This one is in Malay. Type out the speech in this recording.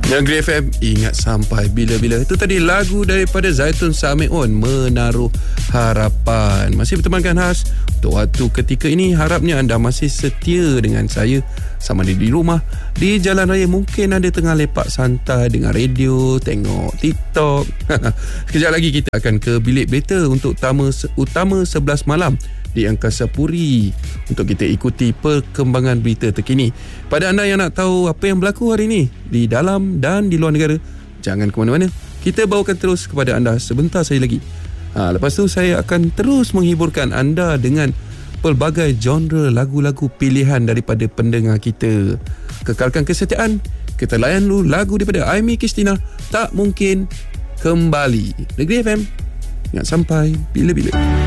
Negeri FM, ingat sampai bila-bila. Itu tadi lagu daripada Zaitun Samiun, Menaruh Harapan. Masih bertemankan khas untuk waktu ketika ini. Harapnya anda masih setia dengan saya, sama ada di rumah, di jalan raya, mungkin anda tengah lepak santai dengan radio, tengok TikTok. Sekejap lagi kita akan ke bilik berita untuk utama 11 malam di Angkasa Puri untuk kita ikuti perkembangan berita terkini. Pada anda yang nak tahu apa yang berlaku hari ini di dalam dan di luar negara, jangan ke mana-mana. Kita bawakan terus kepada anda sebentar saja lagi. Lepas tu saya akan terus menghiburkan anda dengan pelbagai genre lagu-lagu pilihan daripada pendengar kita. Kekalkan kesetiaan. Kita layan dulu lagu daripada Aimee Christina, Tak Mungkin Kembali. Negeri FM, ingat sampai bila-bila.